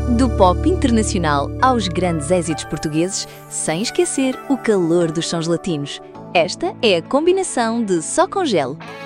Do pop internacional aos grandes êxitos portugueses, sem esquecer o calor dos sons latinos. Esta é a combinação de Só com Gel.